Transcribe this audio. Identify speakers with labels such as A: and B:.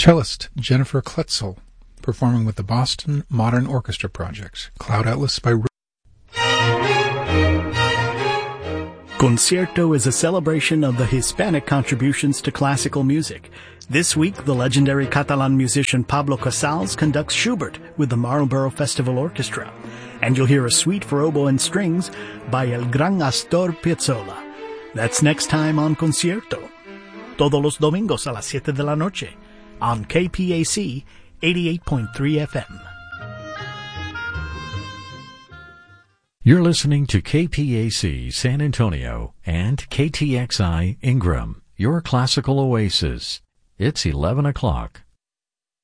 A: Cellist Jennifer Kletzel, performing with the Boston Modern Orchestra Project. Cloud Atlas by
B: Concierto is a celebration of the Hispanic contributions to classical music. This week, the legendary Catalan musician Pablo Casals conducts Schubert with the Marlborough Festival Orchestra. And you'll hear a suite for oboe and strings by El Gran Astor Piazzolla. That's next time on Concierto. Todos los domingos a las 7 de la noche on KPAC 88.3 FM.
C: You're listening to KPAC San Antonio and KTXI Ingram, your classical oasis. It's 11 o'clock.